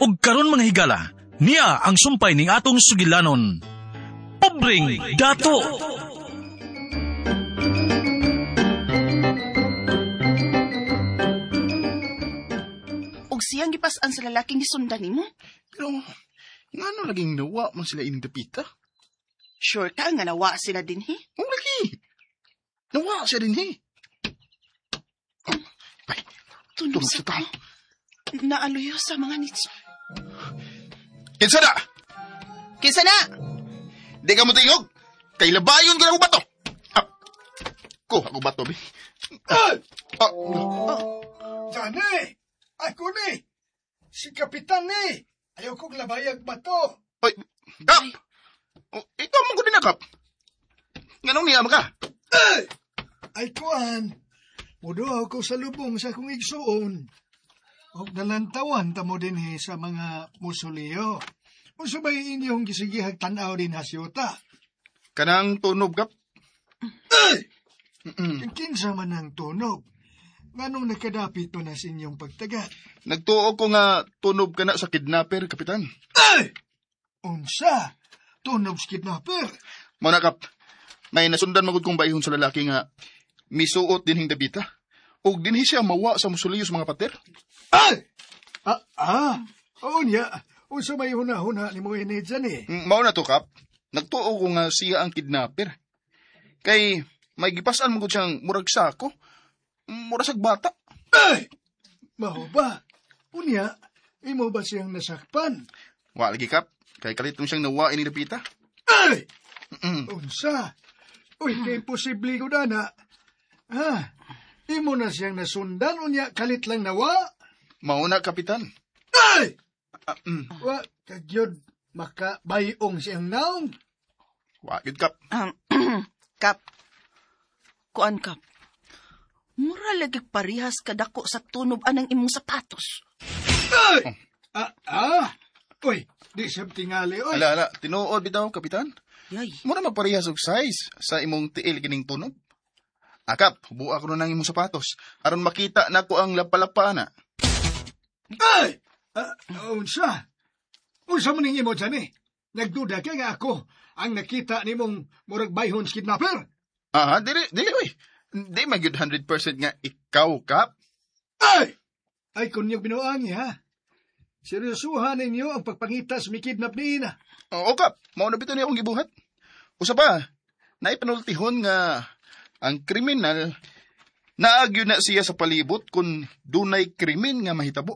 ug karon mga higala, niya ang sumpay ning atong sugilanon. Pobreng dato! Og siyang gipas-an sa lalaking gisundan nimo? Pero, ngano laging nawa man sila ining dapita? Sure ka nga nawa sila din, he? Oo, lagi. Nawa siya din, Ay, Tunog tulog sa sa tao. Naaluyo sa mga nitso. Kinsa na! Kinsa na? Di ka mo tingog! Kay labayon ka na bato! Kuha ko bato, bi. Jane! Ako ni! Si Kapitan ni! Ayaw kong labayag bato! Ay, Kap! Ikaw mong ko din na, Kap. Nganong niyama ka? Ay kuan! Mudo ako sa lubong sa akong igsuon. Og nalantawan tamo din sa mga musoleo. O sabay inyong gisigihag tanaw din hasyota. Kanang tunob, Kap. Kinsa man ang tunog. Nganong nakadapit pa na sa inyong pagtagat? Nagtuo ko nga tunob ka na sa kidnapper, Kapitan. Unsa? Tunog sa kidnapper? Muna, Kap. May nasundan magud kong baihon sa lalaki nga misuot din hing dabita. Og dinhi siya mawa sa musuliyo sa mga pater. Oo niya. Unsa may huna-huna ni mo inidyan Mao na to, Kap. Nagtuo ko nga siya ang kidnapper. Kay may gipasan mo siyang murag sako. Murag sag bata. Mao ba? Unya, imo ba siyang nasakpan? Wa lagi, Kap. Kay kalitong siyang nawa ini dapita. Unsa? Uy, kay posible ko na. Imo na siyang nasundan, unya kalit lang nawa? Mao na, Kapitan. Wa, kagyod, makabayong siyang naong. Wa yun, Kap. Kap. Kuan, Kap. Mura lagi parihas kadako sa tunob anang imong sapatos. Uy, di siya tingali, uy. Ala, tinuod bitaw, Kapitan. Yay. Mura magparehas og size sa imong tiil kining tunog. Kap, hubuha ko na ng imong sapatos aron makita nako ang lapalapa na. Unsa? Unsa man ning imo dyan Nagduda ka nga ako ang nakita nimong murag bayhon sa kidnapper? Dili, uy. Di magyud 100% nga ikaw, Kap. Ay, kunyong binuangi, ha? Seryosuhan ninyo ang pagpangita sa mikidnap ni Ina. Oo, Kap. Mao na bito niya akong gibuhat. Usa pa, naipanultihon nga ang kriminal naagyo na siya sa palibot kung dunay krimen nga mahitabo.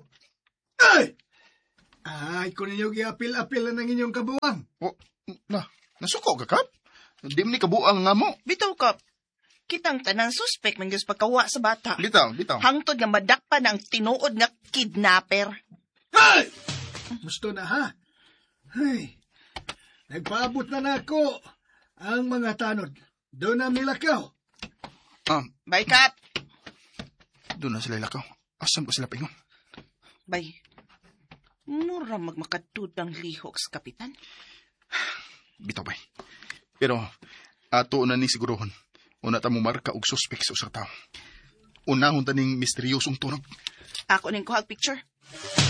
Ay, kung ninyo giapil-apil na ng inyong kabuang. Nasuko ka, Kap? Di mo ni kabuang nga mo. Bitaw, Kap. Kitang tanang suspect man gyud pagkawa sa bata. Bitaw. Hangtod nga madakpan ang tinuod nga kidnapper. Gusto na, ha? Ay, nagpaabot na nako ang mga tanod. Doon na milakaw. Bay, Kap. Doon na sila lakaw. Asan po sila pingon? Bay, mura magmakadtud ang lihok sa Kapitan. Bitaw, bay. Pero, ato na ni sigurohon. Una ta mo marka og suspek sa usa tao. Unahon ta ning misteryosong tunog. Ako ning kuhag picture.